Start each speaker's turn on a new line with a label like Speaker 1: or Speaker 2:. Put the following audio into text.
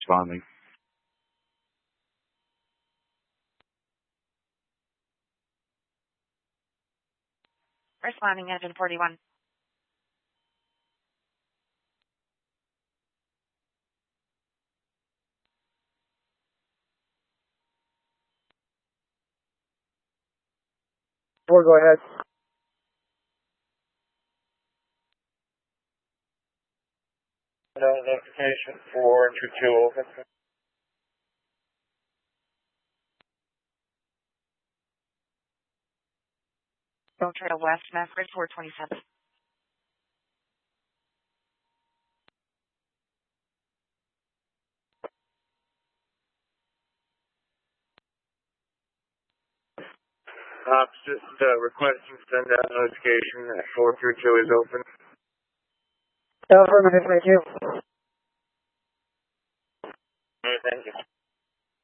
Speaker 1: responding.
Speaker 2: Responding, engine 41.
Speaker 3: Go ahead.
Speaker 4: Notification for entry 2 open.
Speaker 2: Go Trail West, Massacre 427.
Speaker 4: Just requesting send out notification that 432 is open.
Speaker 3: Affirmative, thank you.
Speaker 4: Thank you.